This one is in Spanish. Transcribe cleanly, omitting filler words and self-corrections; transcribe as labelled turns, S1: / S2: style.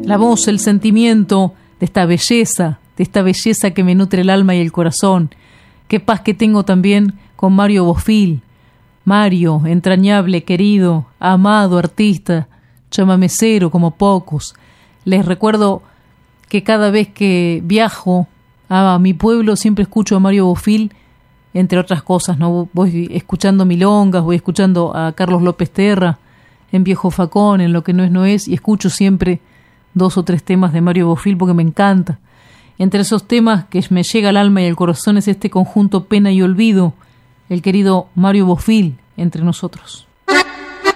S1: La voz, el sentimiento de esta belleza que me nutre el alma y el corazón. Qué paz que tengo también con Mario Bofill. Mario, entrañable, querido, amado artista, chamamecero como pocos. Les recuerdo que cada vez que viajo a mi pueblo siempre escucho a Mario Bofill, entre otras cosas, ¿no? Voy escuchando milongas, voy escuchando a Carlos López Terra en Viejo Facón, en Lo que no es no es, y escucho siempre 2 o 3 temas de Mario Bofill porque me encanta. Entre esos temas que me llega al alma y al corazón es este conjunto Pena y Olvido, el querido Mario Bofill entre nosotros.